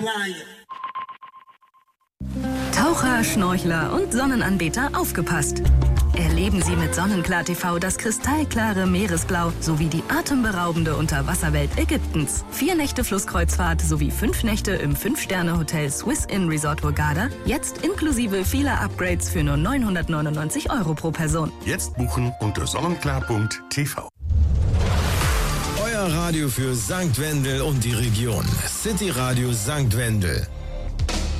Taucher, Schnorchler und Sonnenanbeter, aufgepasst! Erleben Sie mit Sonnenklar TV das kristallklare Meeresblau sowie die atemberaubende Unterwasserwelt Ägyptens. 4 Nächte Flusskreuzfahrt sowie 5 Nächte im 5-Sterne-Hotel Swiss Inn Resort Hurghada. Jetzt inklusive vieler Upgrades für nur 999 € pro Person. Jetzt buchen unter sonnenklar.tv. Euer Radio für St. Wendel und die Region. City Radio St. Wendel.